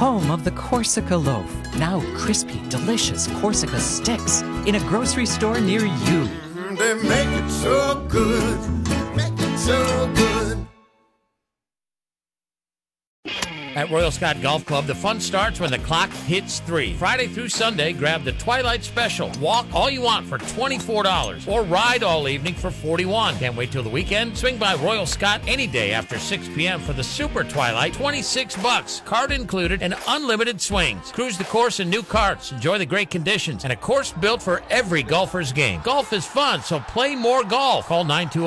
home of the Corsica loaf. Now crispy, delicious Corsica sticks in a grocery store near you. They make it so good, make it so good. At Royal Scott Golf Club, the fun starts when the clock hits 3. Friday through Sunday, grab the Twilight Special. Walk all you want for $24 or ride all evening for $41. Can't wait till the weekend? Swing by Royal Scott any day after 6 p.m. for the Super Twilight, $26. Card included and unlimited swings. Cruise the course in new carts. Enjoy the great conditions and a course built for every golfer's game. Golf is fun, so play more golf. Call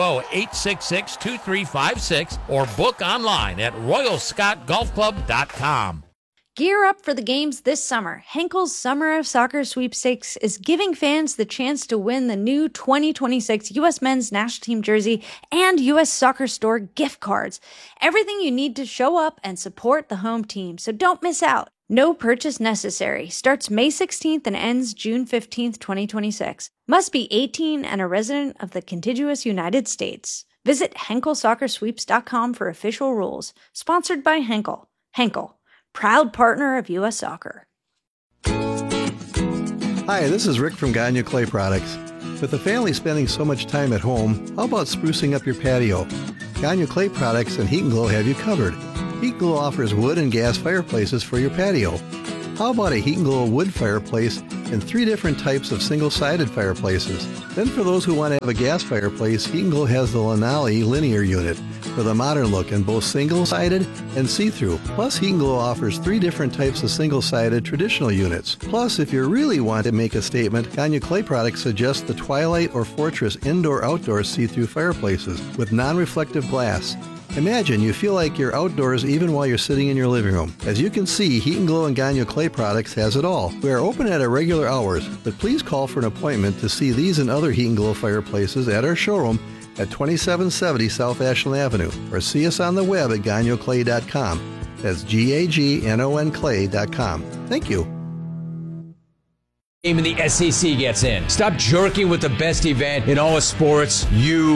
920-866-2356 or book online at royalscottgolfclub.com. Gear up for the games this summer. Henkel's Summer of Soccer Sweepstakes is giving fans the chance to win the new 2026 U.S. Men's National Team jersey and U.S. Soccer Store gift cards. Everything you need to show up and support the home team, so don't miss out. No purchase necessary. Starts May 16th and ends June 15th, 2026. Must be 18 and a resident of the contiguous United States. Visit HenkelSoccerSweeps.com for official rules. Sponsored by Henkel. Henkel, proud partner of U.S. Soccer. Hi, this is Rick from Gagne Clay Products. With the family spending so much time at home, how about sprucing up your patio? Gagne Clay Products and Heat & Glow have you covered. Heat & Glow offers wood and gas fireplaces for your patio. How about a Heat & Glow wood fireplace and 3 different types of single-sided fireplaces? Then for those who want to have a gas fireplace, Heat & Glow has the Lanali linear unit for the modern look in both single-sided and see-through. Plus, Heat & Glow offers 3 different types of single-sided traditional units. Plus, if you really want to make a statement, Gagne Clay Products suggests the Twilight or Fortress indoor-outdoor see-through fireplaces with non-reflective glass. Imagine you feel like you're outdoors even while you're sitting in your living room. As you can see, Heat & Glow and Gagne Clay Products has it all. We are open at our regular hours, but please call for an appointment to see these and other Heat & Glow fireplaces at our showroom at 2770 South Ashland Avenue, or see us on the web at gagnoclay.com. That's GAGNON clay.com. Thank you. Even the SEC gets in. Stop jerking with the best event in all of sports, you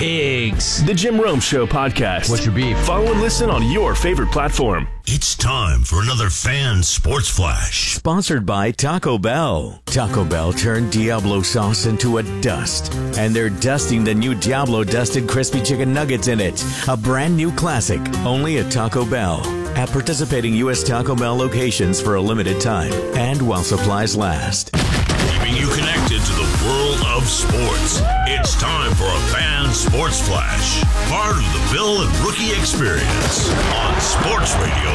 pigs. The Jim Rome Show podcast. What's your beef? Follow and listen on your favorite platform. It's time for another Fan Sports Flash. Sponsored by Taco Bell. Taco Bell turned Diablo sauce into a dust, and they're dusting the new Diablo Dusted Crispy Chicken Nuggets in it. A brand new classic, only at Taco Bell. At participating U.S. Taco Bell locations for a limited time and while supplies last. Keeping you connected to the world of sports. It's time for a Fan Sports Flash. Part of the Bill and Rookie experience on Sports Radio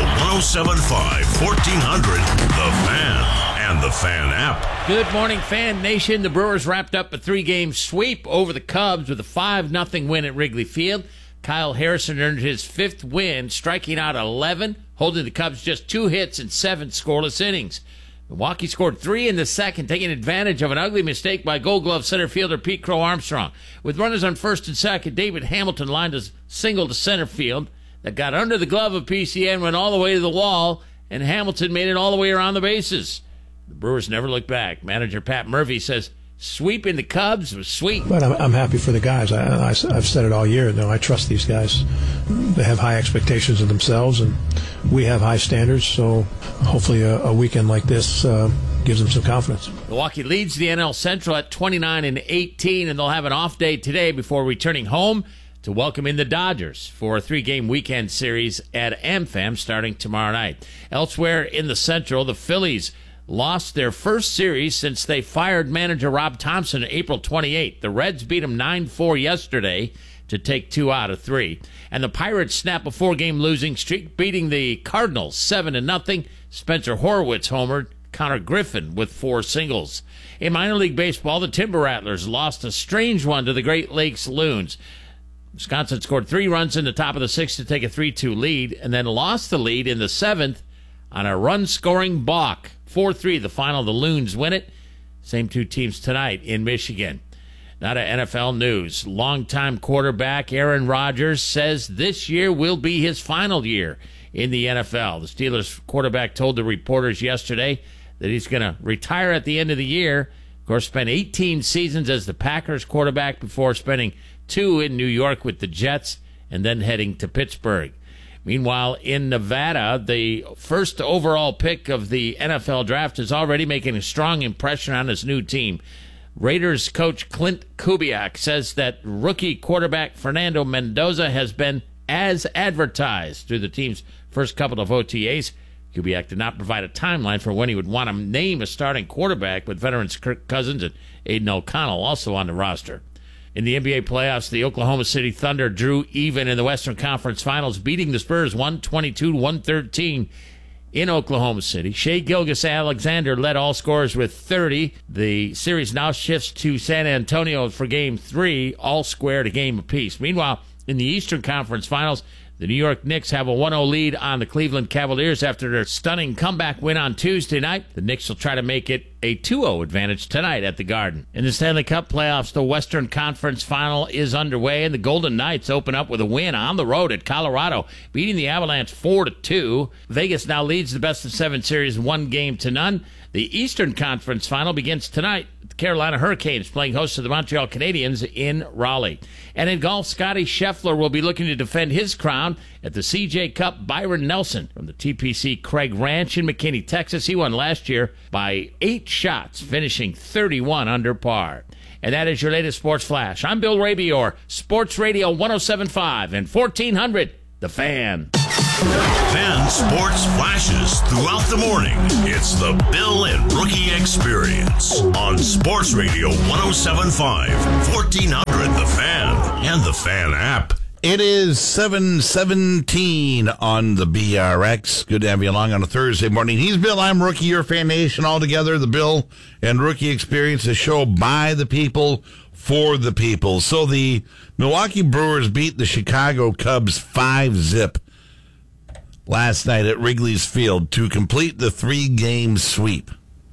107.5, 1400, The Fan and the Fan app. Good morning, Fan Nation. The Brewers wrapped up a 3-game sweep over the Cubs with a 5-0 win at Wrigley Field. Kyle Harrison earned his 5th win, striking out 11, holding the Cubs just 2 hits and 7 scoreless innings. Milwaukee scored 3 in the second, taking advantage of an ugly mistake by Gold Glove center fielder Pete Crow Armstrong. With runners on first and second, David Hamilton lined a single to center field that got under the glove of PCN, went all the way to the wall, and Hamilton made it all the way around the bases. The Brewers never looked back. Manager Pat Murphy says sweeping the Cubs was sweet. But I'm happy for the guys. I've said it all year. I trust these guys. They have high expectations of themselves, and we have high standards. So hopefully a weekend like this gives them some confidence. Milwaukee leads the NL Central at 29-18, and they'll have an off day today before returning home to welcome in the Dodgers for a 3-game weekend series at AmFam starting tomorrow night. Elsewhere in the Central, the Phillies lost their first series since they fired manager Rob Thompson April 28th. The Reds beat them 9-4 yesterday to take 2 out of 3. And the Pirates snap a 4-game losing streak, beating the Cardinals 7-0. Spencer Horwitz homered, Connor Griffin with 4 singles. In minor league baseball, the Timber Rattlers lost a strange one to the Great Lakes Loons. Wisconsin scored 3 runs in the top of the 6th to take a 3-2 lead, and then lost the lead in the 7th on a run-scoring balk. 4-3 the final. The Loons win it. Same 2 teams tonight in Michigan. Now to NFL news. Longtime quarterback Aaron Rodgers says this year will be his final year in the NFL. The Steelers quarterback told the reporters yesterday that he's going to retire at the end of the year. Of course, spent 18 seasons as the Packers quarterback before spending 2 in New York with the Jets and then heading to Pittsburgh. Meanwhile, in Nevada, the first overall pick of the NFL draft is already making a strong impression on his new team. Raiders coach Clint Kubiak says that rookie quarterback Fernando Mendoza has been as advertised through the team's first couple of OTAs. Kubiak did not provide a timeline for when he would want to name a starting quarterback, with veterans Kirk Cousins and Aiden O'Connell also on the roster. In the NBA playoffs, the Oklahoma City Thunder drew even in the Western Conference Finals, beating the Spurs 122-113 in Oklahoma City. Shai Gilgeous-Alexander led all scorers with 30. The series now shifts to San Antonio for Game 3, all squared a game apiece. Meanwhile, in the Eastern Conference Finals, the New York Knicks have a 1-0 lead on the Cleveland Cavaliers after their stunning comeback win on Tuesday night. The Knicks will try to make it a 2-0 advantage tonight at the Garden. In the Stanley Cup playoffs, the Western Conference Final is underway, and the Golden Knights open up with a win on the road at Colorado, beating the Avalanche 4-2. Vegas now leads the best-of-7 series 1-0. The Eastern Conference Final begins tonight. The Carolina Hurricanes playing host to the Montreal Canadiens in Raleigh. And in golf, Scotty Scheffler will be looking to defend his crown at the CJ Cup. Byron Nelson from the TPC Craig Ranch in McKinney, Texas. He won last year by 8 shots, finishing 31 under par. And that is your latest Sports Flash. I'm Bill Rabior, Sports Radio 107.5 and 1400, The Fan. Fan Sports Flashes throughout the morning. It's the Bill and Rookie Experience on Sports Radio 107.5, 1400 The Fan, and the Fan app. It is 7:17 on the BRX. Good to have you along on a Thursday morning. He's Bill, I'm Rookie, your Fan Nation all together. The Bill and Rookie Experience, a show by the people, for the people. So the Milwaukee Brewers beat the Chicago Cubs 5-0 last night at Wrigley's Field to complete the 3-game sweep.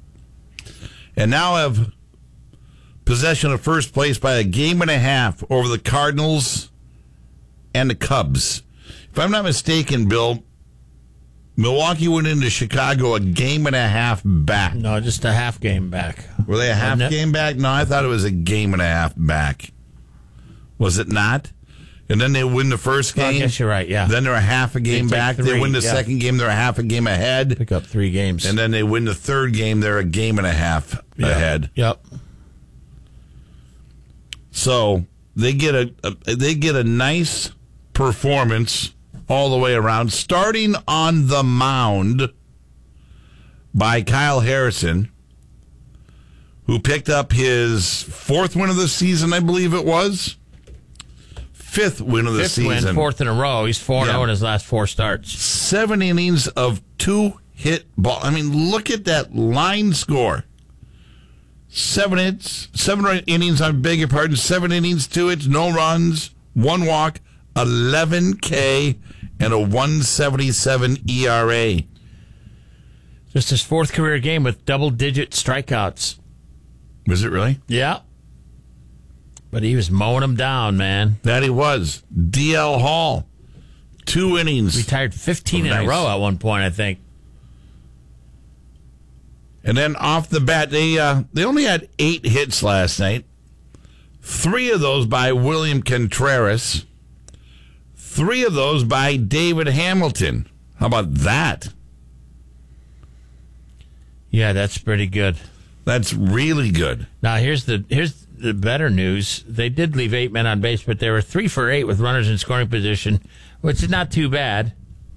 And now have possession of first place by a 1.5 games over the Cardinals and the Cubs. If I'm not mistaken, Bill, Milwaukee went into Chicago a 1.5 games back. No, just a half game back. Were they a half game back? No, I thought it was a 1.5 games back. Was it not? And then they win the first game. Well, I guess you're right, yeah. Then they're a half a game back. 3, they win the second game, they're a half a game ahead. Pick up 3 games. And then they win the third game, they're a 1.5 games ahead. Yep. So they get a nice performance all the way around, starting on the mound by Kyle Harrison, who picked up his 4th win of the season, I believe it was. 5th win of the season. 4th in a row. He's 4-0 in his last 4 starts. 7 innings of 2-hit ball. I mean, look at that line score. 7 innings, I beg your pardon. 7 innings, 2 hits, no runs, 1 walk, 11 K, and a 1.77 ERA. Just his 4th career game with double-digit strikeouts. Was it really? Yeah. But he was mowing them down, man. That he was. DL Hall, 2 innings. Retired 15 in a row at one point, I think. And then off the bat, they only had 8 hits last night. 3 of those by William Contreras. 3 of those by David Hamilton. How about that? Yeah, that's pretty good. That's really good. Now, here's the better news. They did leave 8 men on base, but they were 3 for 8 with runners in scoring position, which is not too bad.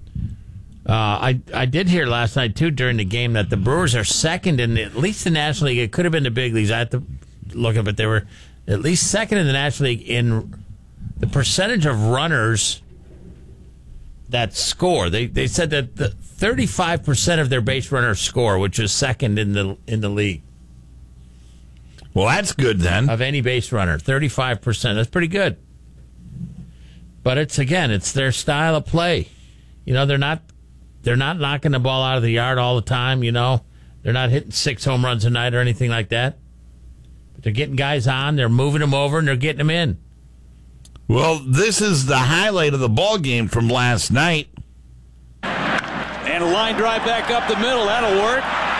I did hear last night, too, during the game, that the Brewers are second in at least the National League. It could have been the big leagues. I had to look up, but they were at least second in the National League in the percentage of runners that score. They said that 35% of their base runners score, which is second in the league. Well, that's good then. Of any base runner, 35%. That's pretty good. But it's their style of play. You know, they're not knocking the ball out of the yard all the time, you know. They're not hitting 6 home runs a night or anything like that. But they're getting guys on, they're moving them over, and they're getting them in. Well, this is the highlight of the ball game from last night. And a line drive back up the middle. That'll work.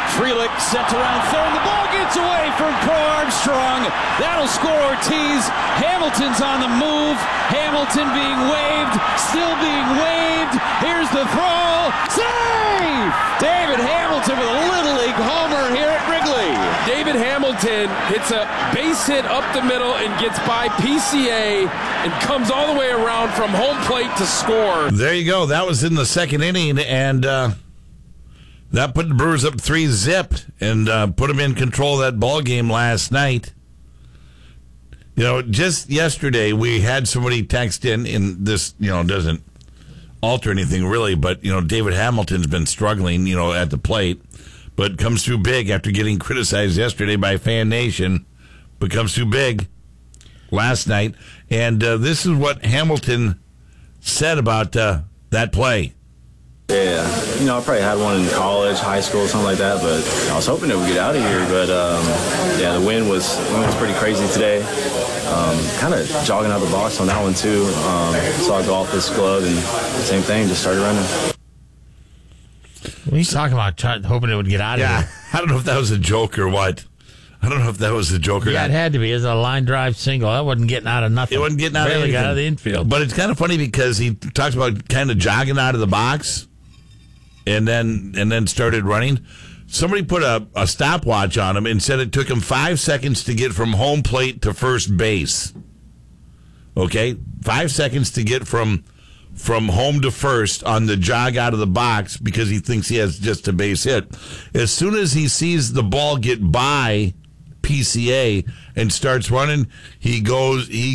Frelick sent around third. The ball gets away from Pro Armstrong. That'll score Ortiz. Hamilton's on the move. Hamilton being waved. Still being waved. Here's the throw. Save! David Hamilton with a Little League homer here at Wrigley. David Hamilton hits a base hit up the middle and gets by PCA and comes all the way around from home plate to score. There you go. That was in the second inning, and that put the Brewers up 3-0 and put them in control of that ball game last night. You know, just yesterday we had somebody text in this, doesn't alter anything really, but, David Hamilton's been struggling, at the plate, but comes through big after getting criticized yesterday by Fan Nation, but comes through big last night. And this is what Hamilton said about that play. Yeah, I probably had one in college, high school, something like that, but I was hoping it would get out of here. But, the wind was pretty crazy today. Kind of jogging out the box on that one, too. So I go off this glove and same thing, just started running. What are you talking about? Hoping it would get out of here? I don't know if that was a joke or what. I don't know if that was a joke or not. Yeah, it had to be. It's a line drive single. That wasn't getting out of nothing. It wasn't getting out of anything. Barely got out of the infield. But it's kind of funny because he talks about kind of jogging out of the box and then started running. Somebody put a stopwatch on him and said it took him 5 seconds to get from home plate to first base. Okay? 5 seconds to get from home to first on the jog out of the box because he thinks he has just a base hit. As soon as he sees the ball get by PCA and starts running, he